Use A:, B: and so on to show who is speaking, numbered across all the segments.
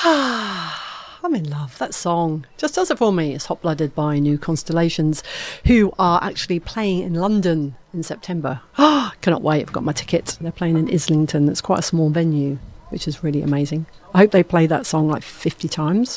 A: I'm in love. That song just does it for me. It's Hot Blooded by New Constellations, who are actually playing in London in September. Cannot wait. I've got my ticket. They're playing in Islington. It's quite a small venue, which is really amazing. I hope they play that song like 50 times.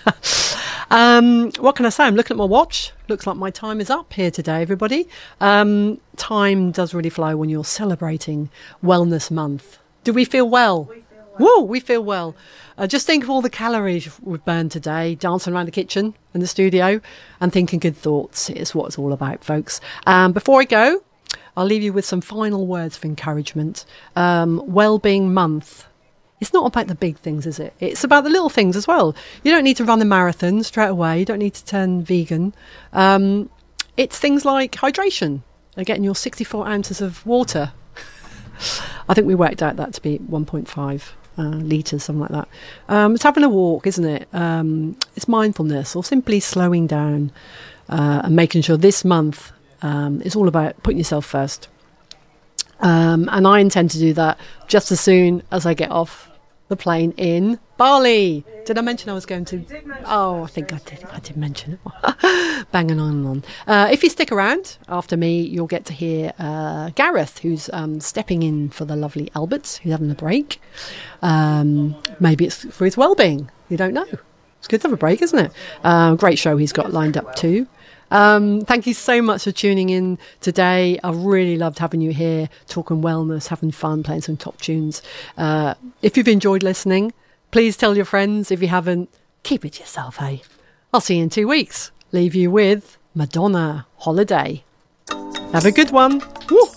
A: What can I say? I'm looking at my watch. Looks like my time is up here today, everybody. Time does really fly when you're celebrating Wellness Month. Do we feel well? Whoa, we feel well. Just think of all the calories we've burned today, dancing around the kitchen and the studio and thinking good thoughts. It's what it's all about, folks. Before I go, I'll leave you with some final words of encouragement. Wellbeing Month. It's not about the big things, is it? It's about the little things as well. You don't need to run a marathon straight away. You don't need to turn vegan. It's things like hydration, getting your 64 ounces of water. I think we worked out that to be 1.5 litres, something like that. It's having a walk, isn't it? It's mindfulness or simply slowing down and making sure this month is all about putting yourself first. And I intend to do that just as soon as I get off the plane in Bali. Did I mention I was going to? Oh, I think I did. I did mention it. Banging on and on. If you stick around after me, you'll get to hear Gareth, who's stepping in for the lovely Albert, who's having a break. Maybe it's for his well-being. You don't know. It's good to have a break, isn't it? Great show he's got lined up too. Thank you so much for tuning in today. I really loved having you here, talking wellness, having fun, playing some top tunes. If you've enjoyed listening, please tell your friends. If you haven't, keep it to yourself, hey? I'll see you in 2 weeks. Leave you with Madonna, Holiday. Have a good one. Woo!